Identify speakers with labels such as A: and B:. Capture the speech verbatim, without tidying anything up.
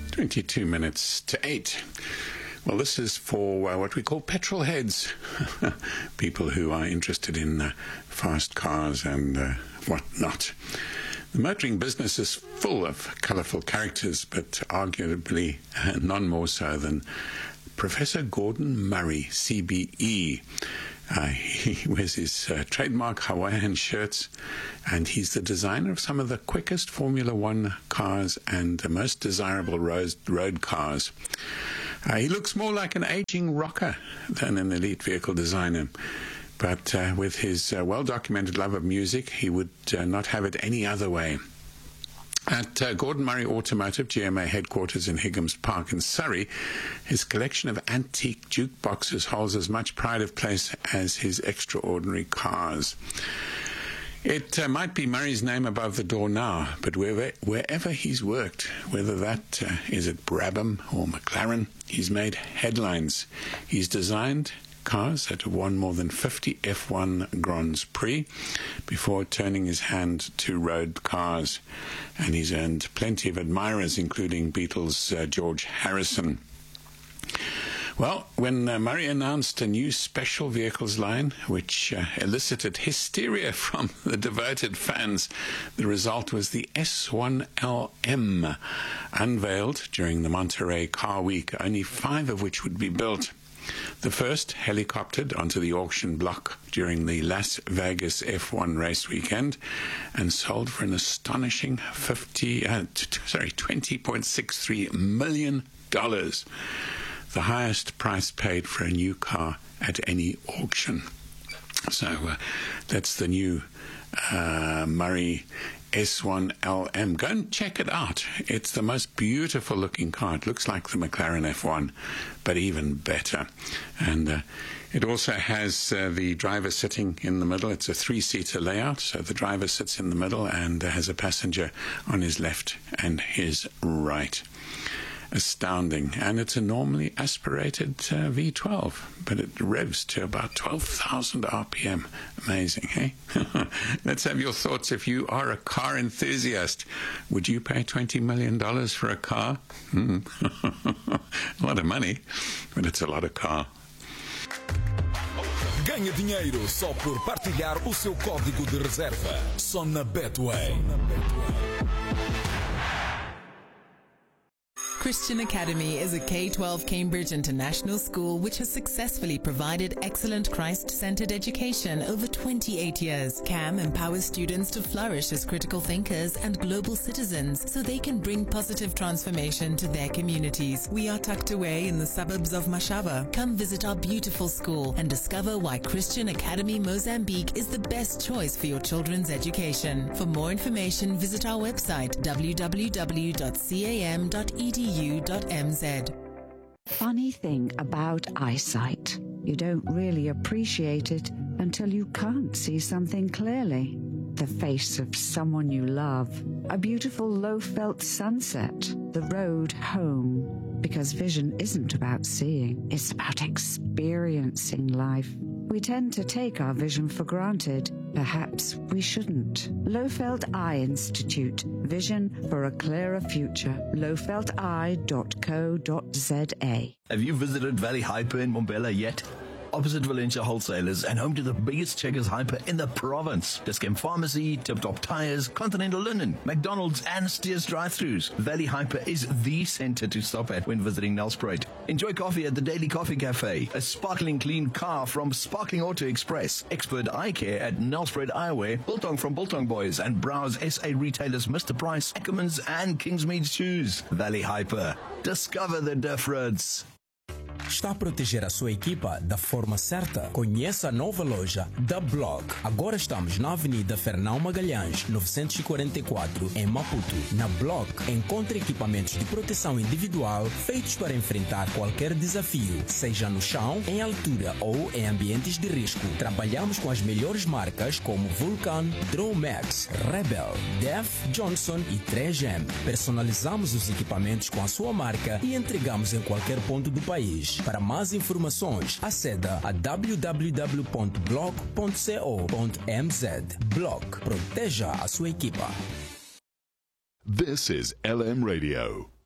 A: twenty-two minutes to eight. Well, this is for uh, what we call petrol heads, people who are interested in uh, fast cars and uh, whatnot. The motoring business is full of colourful characters, but arguably uh, none more so than Professor Gordon Murray, C B E. Uh, he wears his uh, trademark Hawaiian shirts, and he's the designer of some of the quickest Formula One cars and the most desirable road, road cars. Uh, he looks more like an aging rocker than an elite vehicle designer. But uh, with his uh, well-documented love of music, he would uh, not have it any other way. At uh, Gordon Murray Automotive, G M A headquarters in Higgins Park in Surrey, his collection of antique jukeboxes holds as much pride of place as his extraordinary cars. It uh, might be Murray's name above the door now, but wherever, wherever he's worked, whether that uh, is at Brabham or McLaren, he's made headlines. He's designed cars that have won more than fifty F one Grands Prix before turning his hand to road cars. And he's earned plenty of admirers, including Beatles' uh, George Harrison. Well, when uh, Murray announced a new special vehicles line, which uh, elicited hysteria from the devoted fans, the result was the S one L M, unveiled during the Monterey Car Week, only five of which would be built. The first helicoptered onto the auction block during the Las Vegas F one race weekend and sold for an astonishing fifty, uh, t- sorry, twenty point six three million dollars, the highest price paid for a new car at any auction. So uh, that's the new uh, Murray S one L M. Go and check it out. It's the most beautiful looking car. It looks like the McLaren F one, but even better. And uh, it also has uh, the driver sitting in the middle. It's a three-seater layout, so the driver sits in the middle and uh, has a passenger on his left and his right. Astounding. And it's a normally aspirated uh, V twelve, but it revs to about twelve thousand R P M. Amazing, eh? Let's have your thoughts. If you are a car enthusiast, would you pay twenty million dollars for a car? Hmm. A lot of money, but it's a lot of car.
B: Ganha dinheiro só por partilhar o seu código de reserva. Só na Betway.
C: Christian Academy is a K twelve Cambridge international school which has successfully provided excellent Christ-centered education over twenty-eight years. C A M empowers students to flourish as critical thinkers and global citizens so they can bring positive transformation to their communities. We are tucked away in the suburbs of Mashaba. Come visit our beautiful school and discover why Christian Academy Mozambique is the best choice for your children's education. For more information, visit our website w w w dot cam dot e d u dot m z.
D: Funny thing about eyesight, you don't really appreciate it until you can't see something clearly. The face of someone you love, a beautiful low-felt sunset, the road home. Because vision isn't about seeing, it's about experiencing life. We tend to take our vision for granted. Perhaps we shouldn't. Lowfelt Eye Institute. Vision for a clearer future. lowfelt eye dot co dot z a.
E: Have you visited Valley Hyper in Mbombela yet? Opposite Valencia Wholesalers and home to the biggest Checkers Hyper in the province. Discount Pharmacy, Tip Top Tires, Continental Linen, McDonald's and Steers drive-thrus. Valley Hyper is the center to stop at when visiting Nelspruit. Enjoy coffee at the Daily Coffee Cafe, a sparkling clean car from Sparkling Auto Express, expert eye care at Nelspruit Eyewear, Biltong from Biltong Boys, and browse S A retailers Mister Price, Ackermans and Kingsmead Shoes. Valley Hyper. Discover the difference.
F: Está a proteger a sua equipa da forma certa? Conheça a nova loja da Block. Agora estamos na Avenida Fernão Magalhães, novecentos e quarenta e quatro, em Maputo. Na Block, encontre equipamentos de proteção individual feitos para enfrentar qualquer desafio, seja no chão, em altura ou em ambientes de risco. Trabalhamos com as melhores marcas como Vulcan, Dromax, Rebel, Def, Johnson e três M. Personalizamos os equipamentos com a sua marca e entregamos em qualquer ponto do país. Para mais informações, aceda a w w w ponto block ponto co ponto m z. Block. Proteja a sua equipa.
G: This is L M Radio.